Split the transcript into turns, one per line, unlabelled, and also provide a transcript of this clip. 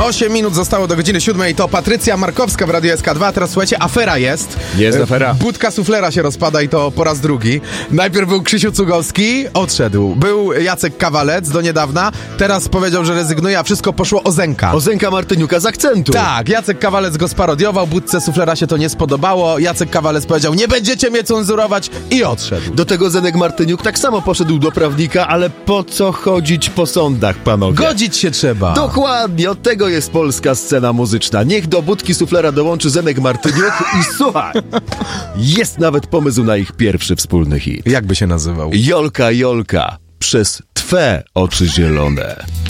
8 minut zostało do godziny 7. To Patrycja Markowska w Radiu SK2. Teraz słuchajcie, afera jest.
Jest afera.
Budka suflera się rozpada i to po raz drugi. Najpierw był Krzysiu Cugowski, odszedł. Był Jacek Kawalec do niedawna. Teraz powiedział, że rezygnuje, a wszystko poszło o Zenka.
O Zenka Martyniuka z akcentu.
Tak, Jacek Kawalec go sparodiował, Budce suflera się to nie spodobało. Jacek Kawalec powiedział, nie będziecie mnie cenzurować i odszedł.
Do tego Zenek Martyniuk tak samo poszedł do prawnika, ale po co chodzić po sądach, panowie?
Godzić się trzeba.
Dokładnie, od tego jest polska scena muzyczna. Niech do Budki suflera dołączy Zenek Martyniuk i słuchaj, jest nawet pomysł na ich pierwszy wspólny hit.
Jak by się nazywał?
Jolka, Jolka, przez twe oczy zielone.